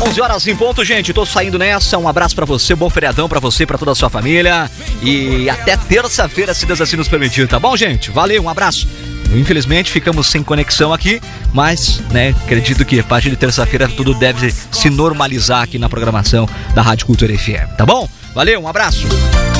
11 horas em ponto, gente. Tô saindo nessa. Um abraço pra você, bom feriadão pra você, pra toda a sua família. E até terça-feira, se Deus assim nos permitir, tá bom, gente? Valeu, um abraço. Infelizmente ficamos sem conexão aqui, mas, né, acredito que a partir de terça-feira tudo deve se normalizar aqui na programação da Rádio Cultura FM, tá bom? Valeu, um abraço.